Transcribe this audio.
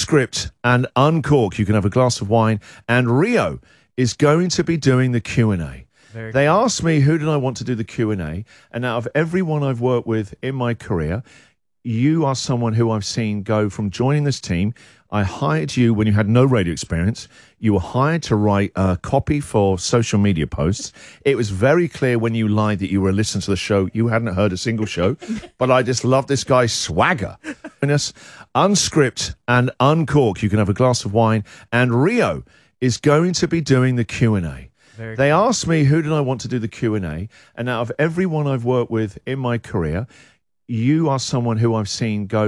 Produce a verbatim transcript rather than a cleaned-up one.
Unscript and Uncork. You can have a glass of wine. And Rio is going to be doing the Q and A. Very they cool. asked me who did I want to do the Q and A. And out of everyone I've worked with in my career, you are someone who I've seen go from joining this team. I hired you when you had no radio experience. You were hired to write a copy for social media posts. It was very clear when you lied that you were listening to the show. You hadn't heard a single show. But I just love this guy's swagger. Unscript and Uncork. You can have a glass of wine. And Rio is going to be doing the Q and A. Very They cool. asked me who did I want to do the Q and A. And out of everyone I've worked with in my career, you are someone who I've seen go